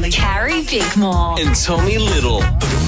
Carrie Bickmore. And Tommy Little.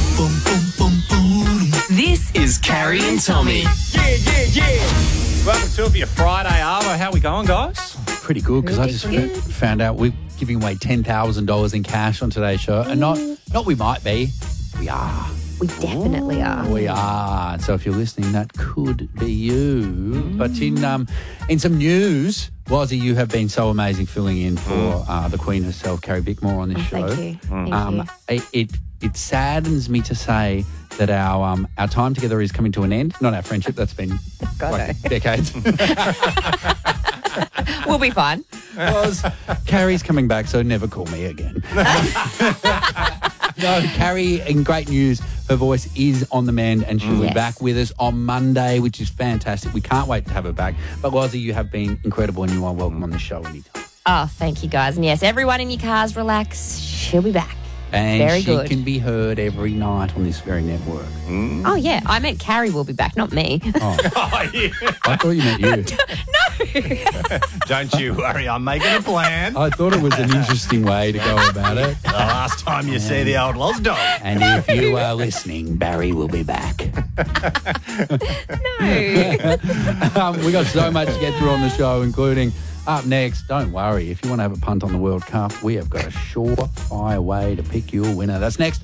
This Is Carrie and Tommy. Yeah. Welcome to it for your Friday, Arvo. How we going, guys? Pretty good, because I just found out we're giving away $10,000 in cash on today's show. And not we might be, we are. We definitely are. We are. So if you're listening, that could be you. But in some news, Wazzy, you have been so amazing filling in for the Queen herself, Carrie Bickmore, on this show. Thank you. Thank you. It saddens me to say that our time together is coming to an end. Not our friendship, that's been decades. We'll be fine. Because Carrie's coming back, so never call me again. No, Carrie, in great news, her voice is on the mend and she'll be back with us on Monday, which is fantastic. We can't wait to have her back. But Wazzy, you have been incredible and you are welcome on the show anytime. Oh, thank you, guys. And yes, everyone in your cars, relax. She'll be back. And Very she good. can be heard every night on this very network. Oh, yeah. I meant Carrie will be back, not me. Oh, I thought you meant you. Don't you worry, I'm making a plan. I thought it was an interesting way to go about it. The last time you see the old Loz dog. And if you are listening, Barry will be back. No. We got so much to get through on the show, including up next, don't worry, if you want to have a punt on the World Cup, we have got a surefire way to pick your winner. That's next.